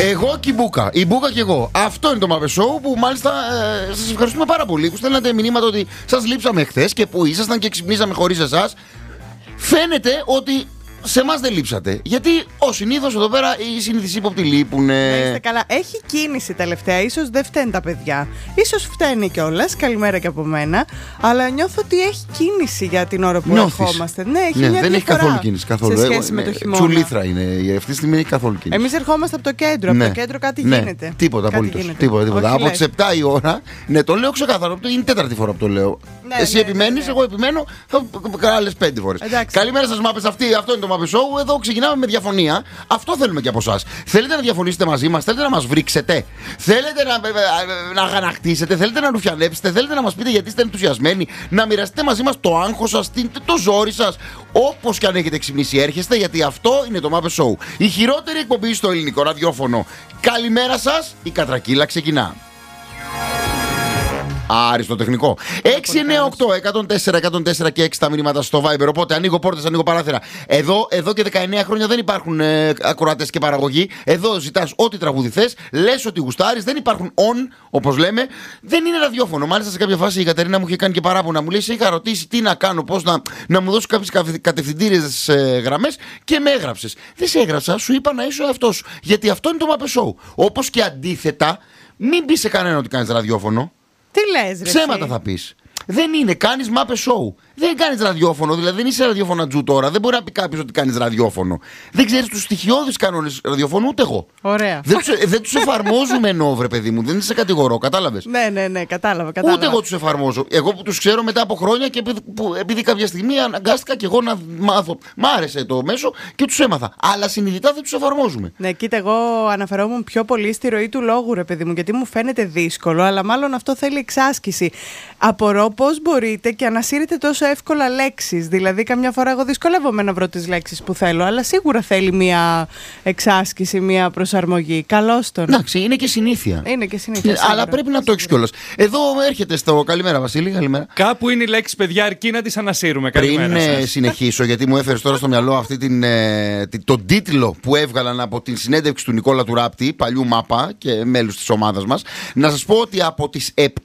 Εγώ και η Μπούκα. Η Μπούκα και εγώ. Αυτό είναι το Muppet Show που μάλιστα σας ευχαριστούμε πάρα πολύ που στέλνατε μηνύματα ότι σας λείψαμε χθες και που ήσασταν και ξυπνήσαμε χωρίς εσάς. Φαίνεται ότι σε εμάς δεν λείψατε. Γιατί ως συνήθως εδώ πέρα οι συνήθεις ύποπτοι λείπουν. Είστε καλά. Έχει κίνηση τελευταία. Ίσως δεν φταίνουν τα παιδιά. Ίσως φταίνει κιόλας. Καλημέρα και από μένα. Αλλά νιώθω ότι έχει κίνηση για την ώρα που ερχόμαστε. Ναι, έχει μια δεν έχει καθόλου κίνηση. Καθόλου. Σε σχέση με το χειμώνα. Τσουλήθρα είναι. Αυτή τη στιγμή δεν έχει καθόλου κίνηση. Εμείς ερχόμαστε από το κέντρο. Από το κέντρο κάτι γίνεται. Τίποτα απολύτως. Τίποτα. Από τις 7 η ώρα. Ναι, το λέω ξεκάθαρα. Είναι η τέταρτη φορά που το λέω. Εσύ επιμένεις, εγώ επιμένω. Θα κάνω άλλες 5 φορές. Καλημέρα σας, Muppets. Αυτό είναι το Muppet Show. Εδώ ξεκινάμε με διαφωνία. Αυτό θέλουμε και από εσάς. Θέλετε να διαφωνήσετε μαζί μας, θέλετε να μας βρίξετε, θέλετε να αγανακτήσετε, θέλετε να ρουφιανέψετε, θέλετε να μας πείτε γιατί είστε ενθουσιασμένοι, να μοιραστείτε μαζί μας το άγχος σας, το ζόρι σας. Όπως και αν έχετε ξυπνήσει, έρχεστε, γιατί αυτό είναι το Muppet Show. Η χειρότερη εκπομπή στο ελληνικό ραδιόφωνο. Καλημέρα σας, η κατρακύλα ξεκινά. Άριστο τεχνικό. 698-104-104 και 6 τα μηνύματα στο Viber. Οπότε ανοίγω πόρτες, ανοίγω παράθυρα. Εδώ και 19 χρόνια δεν υπάρχουν ακροατές και παραγωγή. Εδώ ζητάς ό,τι τραγούδι θες, λες ότι γουστάρεις. Δεν υπάρχουν on, όπως λέμε. Δεν είναι ραδιόφωνο. Μάλιστα σε κάποια φάση η Κατερίνα μου είχε κάνει και παράπονα. Μου λέει: σε είχα ρωτήσει τι να κάνω, πώς να μου δώσω κάποιες κατευθυντήριες γραμμές και με έγραψες. Δεν σε έγραψα, σου είπα να είσαι ο εαυτός σου. Γιατί αυτό είναι το Muppet Show. Όπως και αντίθετα, μην πει σε κανένα ότι κάνεις ραδιόφωνο. Τι λες, ρε. Ψέματα θα πεις. Δεν είναι, κάνεις Muppet Show. Δεν κάνεις ραδιόφωνο, δηλαδή δεν είσαι ραδιοφωνατζού τώρα. Δεν μπορεί να πει κάποιος ότι κάνεις ραδιόφωνο. Δεν ξέρεις τους στοιχειώδεις κανόνες ραδιοφωνού, ούτε εγώ. Ωραία. Δεν τους εφαρμόζουμε ενώ, βρε παιδί μου. Δεν σε κατηγορώ, κατάλαβες. Ναι, κατάλαβα. Ούτε εγώ τους εφαρμόζω. Εγώ που τους ξέρω μετά από χρόνια και επειδή κάποια στιγμή αναγκάστηκα και εγώ να μάθω. Μ' άρεσε το μέσο και τους έμαθα. Αλλά συνειδητά δεν τους εφαρμόζουμε. Ναι, κοίτα, εγώ αναφερόμουν πιο πολύ στη ροή του λόγου, ρε παιδί μου, γιατί μου φαίνεται δύσκολο, αλλά μάλλον αυτό θέλει εξάσκηση. Απορώ πώς μπορείτε και ανασύρετε τόσο εύκολα λέξεις. Δηλαδή, καμιά φορά εγώ δυσκολεύομαι να βρω τις λέξεις που θέλω, αλλά σίγουρα θέλει μια εξάσκηση, μια προσαρμογή. Καλώς τον. Εντάξει, είναι και συνήθεια. Είναι και συνήθεια. Αλλά πρέπει να το έχεις κιόλας. Εδώ έρχεται στο. Καλημέρα, Βασίλη, καλημέρα. Κάπου είναι οι λέξεις, παιδιά, αρκεί να τις ανασύρουμε. Καλημέρα. Πριν συνεχίσω, γιατί μου έφερε τώρα στο μυαλό αυτή τον τίτλο που έβγαλαν από την συνέντευξη του Νικόλα του Ράπτη, παλιού ΜΑΠΑ και μέλους της ομάδας μας, να σας πω ότι από τις 7